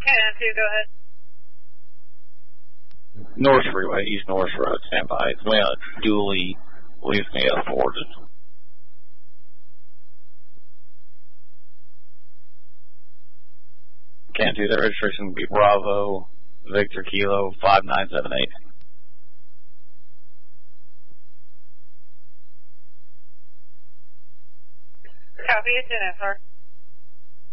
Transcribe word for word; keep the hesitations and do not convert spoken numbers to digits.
ten two, go ahead. North Freeway, East North Road, stand by. Well, dually leaves me afforded. Can't do that. Registration would be Bravo, Victor Kilo, five nine seven eight. Copy, it's in S R.